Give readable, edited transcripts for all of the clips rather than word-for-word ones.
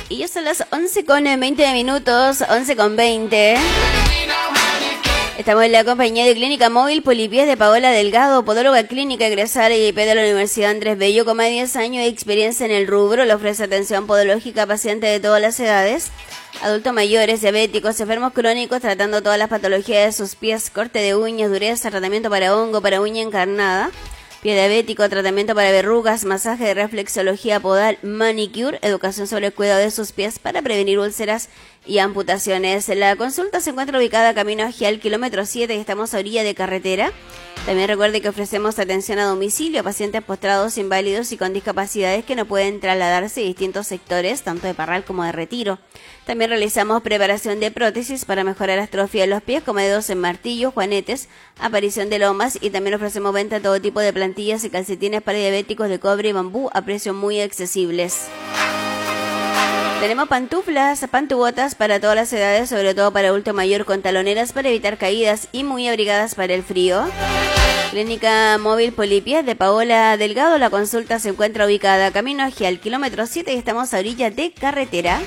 Y ya son las 11:20 minutos, 11:20. Estamos en la compañía de Clínica Móvil Polipiés de Paola Delgado, podóloga clínica egresada y IP de la Universidad Andrés Bello, con más de 10 años de experiencia en el rubro. Le ofrece atención podológica a pacientes de todas las edades, adultos mayores, diabéticos, enfermos crónicos, tratando todas las patologías de sus pies, corte de uñas, dureza, tratamiento para hongo, para uña encarnada, pie diabético, tratamiento para verrugas, masaje de reflexología podal, manicure, educación sobre el cuidado de sus pies para prevenir úlceras y amputaciones. La consulta se encuentra ubicada camino a Gial, kilómetro 7, y estamos a orilla de carretera. También recuerde que ofrecemos atención a domicilio a pacientes postrados, inválidos y con discapacidades que no pueden trasladarse a distintos sectores, tanto de Parral como de Retiro. También realizamos preparación de prótesis para mejorar la atrofia de los pies, como dedos en martillos, juanetes, aparición de lomas, y también ofrecemos venta de todo tipo de plantillas y calcetines para diabéticos de cobre y bambú a precios muy accesibles. Tenemos pantuflas, pantubotas para todas las edades, sobre todo para adulto mayor, con taloneras para evitar caídas y muy abrigadas para el frío. Clínica Móvil Polipiés de Paola Delgado. La consulta se encuentra ubicada camino a Gial, kilómetro 7, y estamos a orilla de carretera.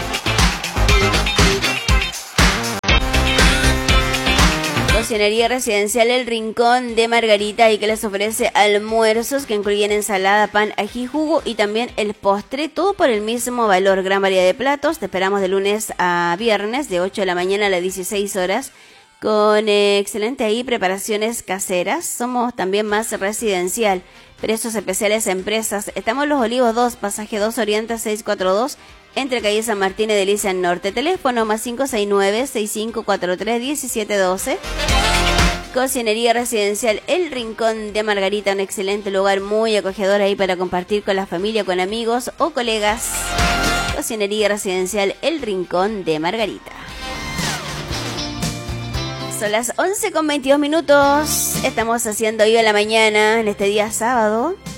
Cocinería residencial El Rincón de Margarita, y que les ofrece almuerzos que incluyen ensalada, pan, ají, jugo y también el postre, todo por el mismo valor. Gran variedad de platos. Te esperamos de lunes a viernes de 8 de la mañana a las 16 horas con excelente ahí preparaciones caseras. Somos también más residencial. Precios especiales a empresas. Estamos en Los Olivos 2, pasaje 2 Oriente 642, entre calle San Martín y Delicia Norte. Teléfono más 569-6543-1712. Cocinería residencial El Rincón de Margarita, un excelente lugar muy acogedor ahí para compartir con la familia, con amigos o colegas. Cocinería residencial El Rincón de Margarita. Son las 11:22 minutos. Estamos haciendo hoy a la mañana en este día sábado.